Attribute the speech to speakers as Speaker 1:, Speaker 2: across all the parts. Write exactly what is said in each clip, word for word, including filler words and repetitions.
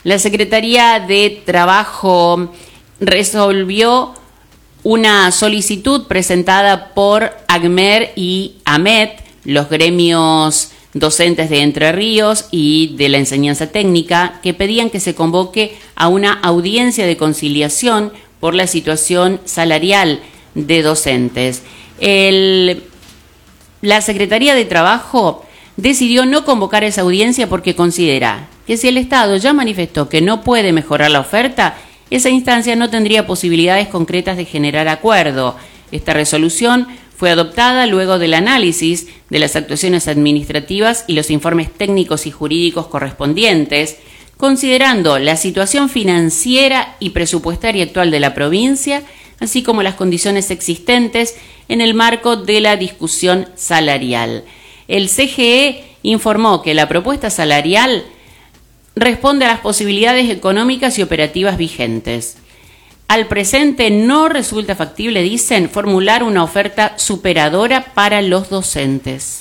Speaker 1: La Secretaría de Trabajo resolvió una solicitud presentada por ACMER y AMET, los gremios docentes de Entre Ríos y de la enseñanza técnica, que pedían que se convoque a una audiencia de conciliación por la situación salarial de docentes. El, la Secretaría de Trabajo decidió no convocar esa audiencia porque considera que si el Estado ya manifestó que no puede mejorar la oferta, esa instancia no tendría posibilidades concretas de generar acuerdo. Esta resolución fue adoptada luego del análisis de las actuaciones administrativas y los informes técnicos y jurídicos correspondientes, considerando la situación financiera y presupuestaria actual de la provincia, así como las condiciones existentes en el marco de la discusión salarial. El C G E informó que la propuesta salarial responde a las posibilidades económicas y operativas vigentes. Al presente no resulta factible, dicen, formular una oferta superadora para los docentes.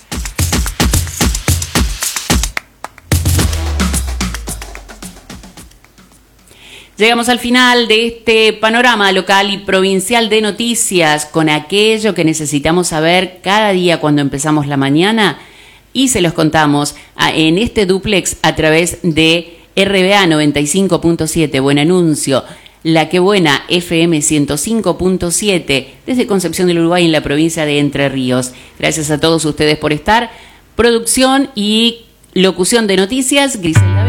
Speaker 1: Llegamos al final de este panorama local y provincial de noticias con aquello que necesitamos saber cada día cuando empezamos la mañana y se los contamos en este dúplex a través de R B A noventa y cinco punto siete, Buen Anuncio, La Que Buena F M ciento cinco punto siete desde Concepción del Uruguay en la provincia de Entre Ríos. Gracias a todos ustedes por estar. Producción y locución de noticias, Griselda